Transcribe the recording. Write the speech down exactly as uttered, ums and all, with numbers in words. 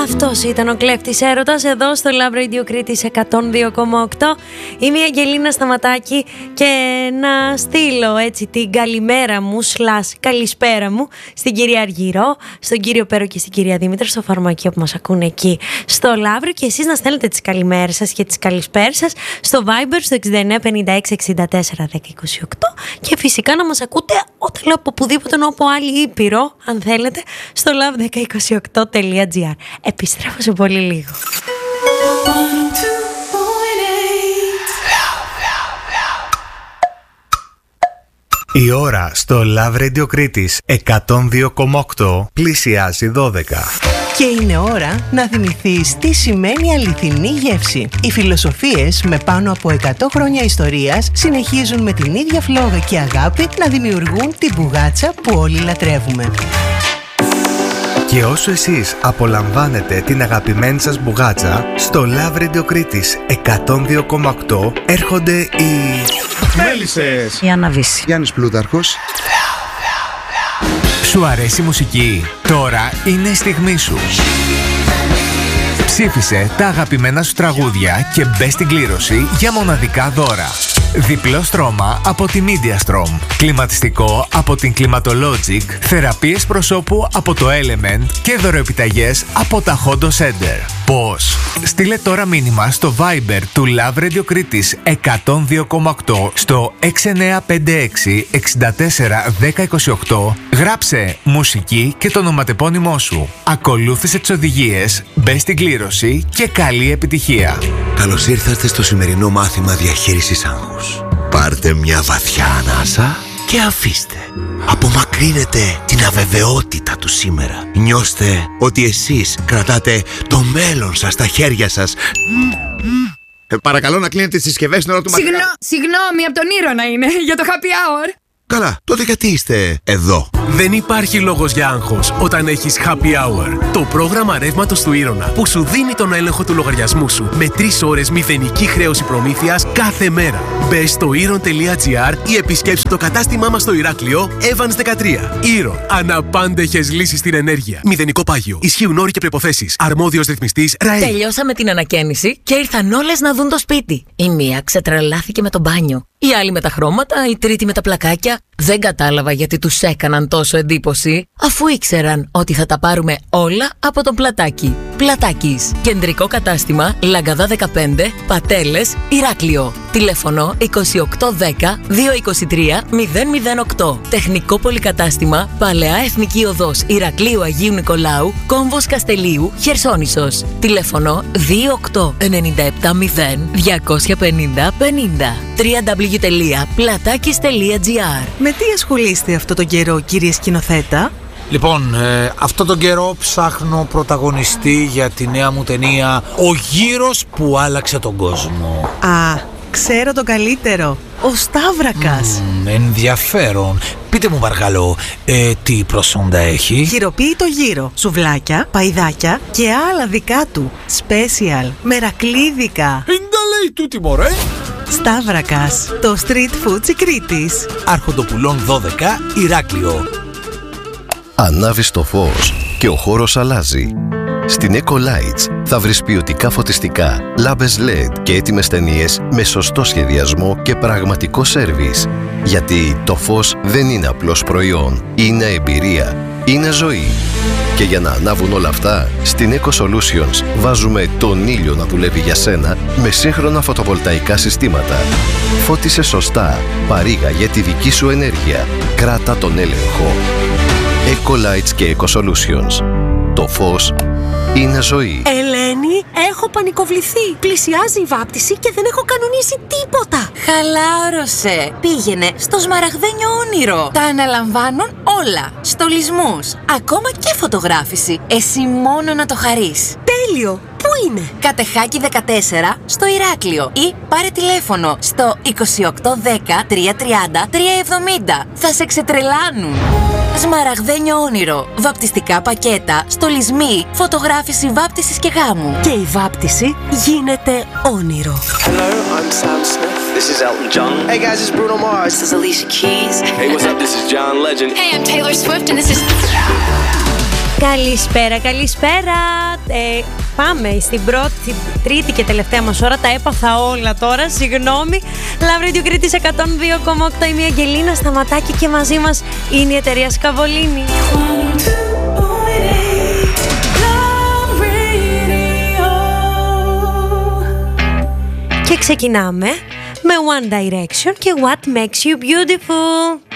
Αυτός ήταν ο κλέφτης έρωτας εδώ στο Love Radio Κρήτης εκατόν δύο κόμμα οκτώ. Είμαι η Αγγελίνα Σταματάκη και να στείλω έτσι την καλημέρα μου σλάς καλησπέρα μου στην κυρία Αργυρό, στον κύριο Πέρο και στην κυρία Δήμητρα στο φαρμακείο που μας ακούνε εκεί στο Λαύριο, και εσείς να στέλνετε τις καλημέρες σας και τις καλησπέρες σας στο Viber στο εξήντα εννέα πενήντα έξι εξήντα τέσσερα δέκα είκοσι οκτώ, και φυσικά να μας ακούτε όταν λέω από οπουδήποτε, από άλλη ήπειρο αν θέλετε, στο love δέκα είκοσι οκτώ τελεία τζι άρ. Επιστρέφω σε πολύ λίγο. Η ώρα στο Love Radio Κρήτης εκατόν δύο κόμμα οκτώ πλησιάζει δώδεκα. Και είναι ώρα να θυμηθείς τι σημαίνει αληθινή γεύση. Οι φιλοσοφίες με πάνω από εκατό χρόνια ιστορίας συνεχίζουν με την ίδια φλόγα και αγάπη να δημιουργούν την μπουγάτσα που όλοι λατρεύουμε. Και όσο εσείς απολαμβάνετε την αγαπημένη σας μπουγάτσα, στο Love Radio Κρήτης εκατόν δύο κόμμα οκτώ έρχονται οι... Μέλισσες! Η Άννα Βύση. Γιάννης Πλούταρχος. Σου αρέσει η μουσική? Τώρα είναι η στιγμή σου. Ψήφισε τα αγαπημένα σου τραγούδια και μπε στην κλήρωση για μοναδικά δώρα. Διπλό στρώμα από τη MediaStrom, κλιματιστικό από την Climatologic, θεραπείες προσώπου από το Element και δωροεπιταγές από τα Hondo Center. Πώς? Στείλε τώρα μήνυμα στο Viber του Love Radio Κρήτης εκατόν δύο κόμμα οκτώ στο έξι εννέα πέντε έξι εξήντα τέσσερα δέκα είκοσι οκτώ, γράψε μουσική και το ονοματεπώνυμό σου. Ακολούθησε τις οδηγίες, μπε στην κλήρωση και καλή επιτυχία. Καλώς ήρθατε στο σημερινό μάθημα διαχείρισης άγχους. Πάρτε μια βαθιά ανάσα και αφήστε. Απομακρύνετε την αβεβαιότητα του σήμερα. Νιώστε ότι εσείς κρατάτε το μέλλον σας στα χέρια σας. Ε, παρακαλώ να κλείνετε τις συσκευές στην ώρα του μαθήματος. Συγγνώ, συγγνώμη, από τον Ήρωνα είναι, για το happy hour. Καλά, τότε γιατί είστε εδώ? Δεν υπάρχει λόγος για άγχος όταν έχεις Happy Hour. Το πρόγραμμα ρεύματος του Ήρωνα που σου δίνει τον έλεγχο του λογαριασμού σου με τρεις ώρες μηδενική χρέωση προμήθειας κάθε μέρα. Μπες στο ήρων τελεία τζι άρ ή επισκέψου το κατάστημά μας στο Ηράκλειο Evans δεκατρία. Ήρων. Αναπάντεχες λύσεις στην ενέργεια. Μηδενικό πάγιο. Ισχύουν όροι και προϋποθέσεις. Αρμόδιος ρυθμιστής ΡΑΕ. Τελειώσαμε την ανακαίνιση και ήρθαν όλες να δουν το σπίτι. Η μία ξετρελάθηκε με το μπάνιο. Η άλλη με τα χρώματα, η τρίτη με τα πλακάκια. Δεν κατάλαβα γιατί τους έκαναν τόσο εντύπωση, αφού ήξεραν ότι θα τα πάρουμε όλα από τον Πλατάκι. Πλατάκης. Κεντρικό κατάστημα, Λαγκαδά δεκαπέντε, Πατέλες, Ηράκλειο. Τηλέφωνο είκοσι οκτώ δέκα διακόσια είκοσι τρία μηδέν μηδέν οκτώ. Τεχνικό πολυκατάστημα, Παλαιά Εθνική Οδός Ηρακλείου Αγίου Νικολάου, Κόμβος Καστελίου, Χερσόνησος. Τηλέφωνο δύο οκτώ εννιά επτά μηδέν διακόσια πενήντα πενήντα. double-u double-u double-u τελεία πλατάκης τελεία τζι άρ. Με τι ασχολείστε αυτό τον καιρό, κύριε σκηνοθέτα? Λοιπόν, ε, αυτό τον καιρό ψάχνω πρωταγωνιστή για τη νέα μου ταινία «Ο γύρος που άλλαξε τον κόσμο». Α, ξέρω τον καλύτερο. Ο Σταύρακας. Mm, ενδιαφέρον. Πείτε μου παρακαλώ, ε, τι προσόντα έχει? Χειροποίητο γύρο, σουβλάκια, παϊδάκια και άλλα δικά του. Special, μερακλίδικα. Είναι λέει τούτη μωρέ. Σταύρακας, το street food της Κρήτης. Άρχοντοπουλών δώδεκα, Ηράκλειο. Ανάβεις το φως και ο χώρος αλλάζει. Στην Eco-Lights θα βρεις ποιοτικά φωτιστικά, λάμπες ελ ι ντι και έτοιμες ταινίες με σωστό σχεδιασμό και πραγματικό σέρβις. Γιατί το φως δεν είναι απλώς προϊόν, είναι εμπειρία, είναι ζωή. Και για να ανάβουν όλα αυτά, στην Eco Solutions βάζουμε τον ήλιο να δουλεύει για σένα με σύγχρονα φωτοβολταϊκά συστήματα. Φώτισε σωστά, παρήγαγε τη δική σου ενέργεια, κράτα τον έλεγχο. Eco-Lights και Eco Solutions. Το φως είναι ζωή. Ελένη, έχω πανικοβληθεί. Πλησιάζει η βάπτιση και δεν έχω κανονίσει τίποτα. Χαλάρωσε. Πήγαινε στο Σμαραγδένιο Όνειρο. Τα αναλαμβάνουν όλα. Στολισμούς, ακόμα και φωτογράφηση. Εσύ μόνο να το χαρείς. Τέλειο. Πού είναι? Κατεχάκη δεκατέσσερα στο Ηράκλειο ή πάρε τηλέφωνο στο είκοσι οκτώ δέκα τριακόσια τριάντα τριακόσια εβδομήντα. Θα σε ξετρελάνουν. Σμαραγδένιο Όνειρο. Βαπτιστικά πακέτα, στολισμοί, φωτογράφηση βάπτισης και γάμου. Και η βάπτιση γίνεται όνειρο. Hello, I'm Sam Smith. This is Elton John. Hey guys, it's Bruno Mars. This is Alicia Keys. Hey, what's up? This is John Legend. Hey, I'm Taylor Swift and this is... Καλησπέρα, καλησπέρα. Ε, πάμε στην πρώτη, τρίτη και τελευταία μας ώρα. Τα έπαθα όλα τώρα, συγγνώμη. Love Radio Κρήτης εκατόν δύο κόμμα οκτώ. Είμαι η Αγγελίνα Σταματάκη και μαζί μας είναι η εταιρεία Σκαβολίνη. Και ξεκινάμε με One Direction και What Makes You Beautiful.